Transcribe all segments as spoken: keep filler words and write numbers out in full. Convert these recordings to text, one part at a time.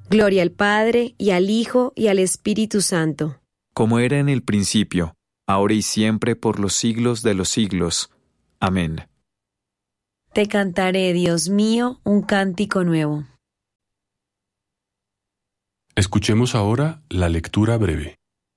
Gloria al Padre, y al Hijo, y al Espíritu Santo. Como era en el principio, ahora y siempre, por los siglos de los siglos. Amén. Te cantaré, Dios mío, un cántico nuevo. Escuchemos ahora la lectura breve.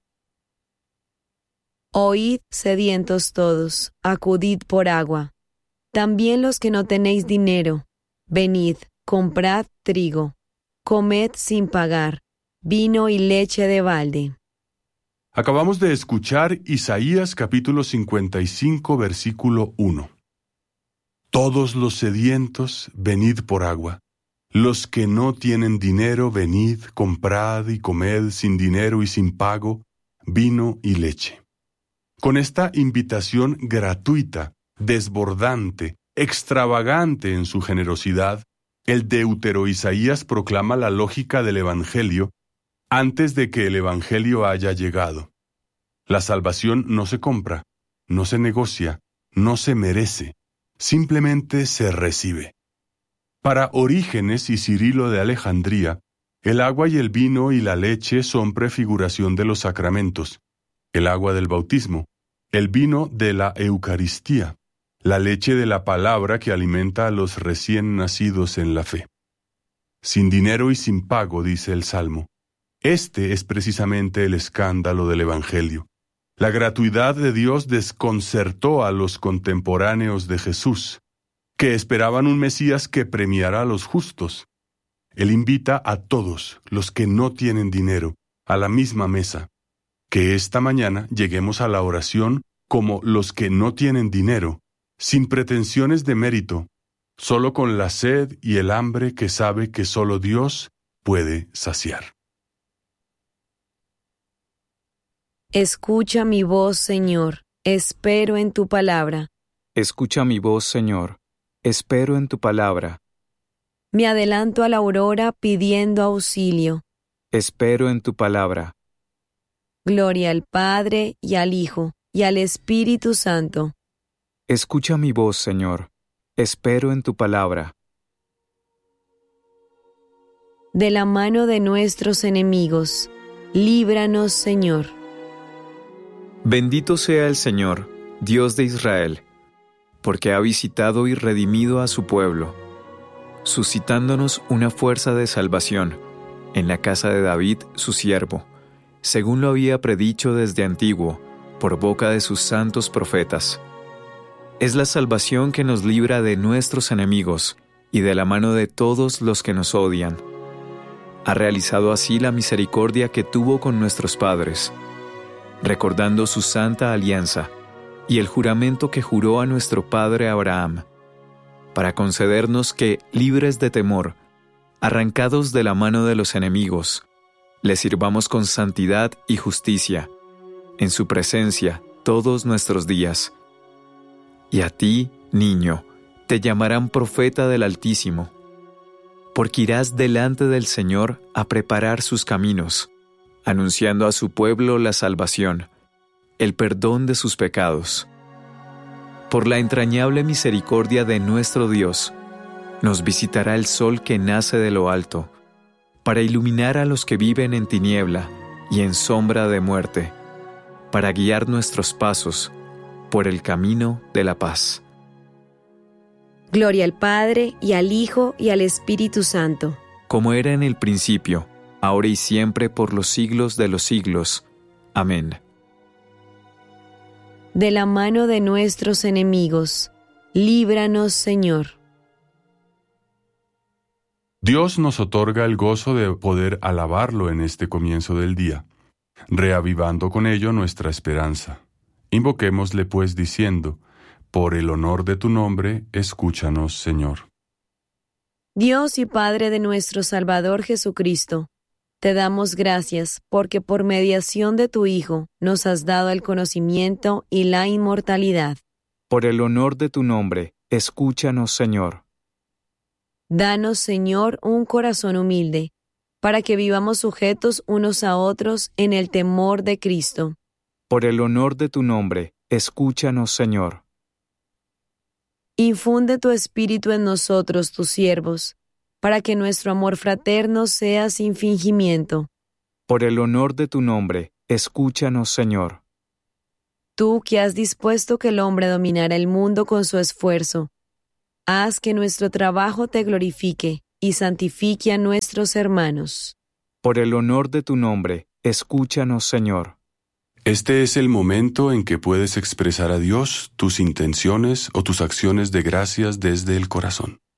Oíd, sedientos todos, acudid por agua. También los que no tenéis dinero, venid, comprad trigo, comed sin pagar, vino y leche de balde. Acabamos de escuchar Isaías capítulo cincuenta y cinco, versículo uno. Todos los sedientos, venid por agua. Los que no tienen dinero, venid, comprad y comed sin dinero y sin pago, vino y leche. Con esta invitación gratuita, desbordante, extravagante en su generosidad, el deutero Isaías proclama la lógica del Evangelio antes de que el Evangelio haya llegado. La salvación no se compra, no se negocia, no se merece, simplemente se recibe. Para Orígenes y Cirilo de Alejandría, el agua y el vino y la leche son prefiguración de los sacramentos, el agua del bautismo, el vino de la Eucaristía, la leche de la palabra que alimenta a los recién nacidos en la fe. Sin dinero y sin pago, dice el Salmo. Este es precisamente el escándalo del Evangelio. La gratuidad de Dios desconcertó a los contemporáneos de Jesús, que esperaban un Mesías que premiara a los justos. Él invita a todos los que no tienen dinero a la misma mesa. Que esta mañana lleguemos a la oración como los que no tienen dinero, sin pretensiones de mérito, solo con la sed y el hambre que sabe que solo Dios puede saciar. Escucha mi voz, Señor, espero en tu palabra. Escucha mi voz, Señor, espero en tu palabra. Me adelanto a la aurora pidiendo auxilio. Espero en tu palabra. Gloria al Padre, y al Hijo, y al Espíritu Santo. Escucha mi voz, Señor, espero en tu palabra. De la mano de nuestros enemigos, líbranos, Señor. Bendito sea el Señor, Dios de Israel, porque ha visitado y redimido a su pueblo, suscitándonos una fuerza de salvación en la casa de David, su siervo, según lo había predicho desde antiguo, por boca de sus santos profetas. Es la salvación que nos libra de nuestros enemigos y de la mano de todos los que nos odian. Ha realizado así la misericordia que tuvo con nuestros padres, recordando su santa alianza y el juramento que juró a nuestro padre Abraham, para concedernos que, libres de temor, arrancados de la mano de los enemigos, le sirvamos con santidad y justicia, en su presencia todos nuestros días. Y a ti, niño, te llamarán profeta del Altísimo, porque irás delante del Señor a preparar sus caminos, anunciando a su pueblo la salvación, el perdón de sus pecados. Por la entrañable misericordia de nuestro Dios, nos visitará el sol que nace de lo alto, para iluminar a los que viven en tiniebla y en sombra de muerte, para guiar nuestros pasos por el camino de la paz. Gloria al Padre, y al Hijo, y al Espíritu Santo. Como era en el principio, ahora y siempre, por los siglos de los siglos. Amén. De la mano de nuestros enemigos, líbranos, Señor. Dios nos otorga el gozo de poder alabarlo en este comienzo del día, reavivando con ello nuestra esperanza. Invoquémosle pues diciendo: por el honor de tu nombre, escúchanos, Señor. Dios y Padre de nuestro Salvador Jesucristo, te damos gracias porque por mediación de tu Hijo nos has dado el conocimiento y la inmortalidad. Por el honor de tu nombre, escúchanos, Señor. Danos, Señor, un corazón humilde, para que vivamos sujetos unos a otros en el temor de Cristo. Por el honor de tu nombre, escúchanos, Señor. Infunde tu espíritu en nosotros, tus siervos, para que nuestro amor fraterno sea sin fingimiento. Por el honor de tu nombre, escúchanos, Señor. Tú que has dispuesto que el hombre dominara el mundo con su esfuerzo, haz que nuestro trabajo te glorifique y santifique a nuestros hermanos. Por el honor de tu nombre, escúchanos, Señor. Este es el momento en que puedes expresar a Dios tus intenciones o tus acciones de gracias desde el corazón.